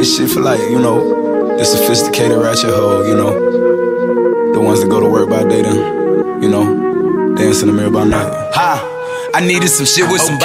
This shit for like, you know, the sophisticated ratchet hoe, you know, the ones that go to work by day then, you know, dance in the mirror by night. I needed some shit with some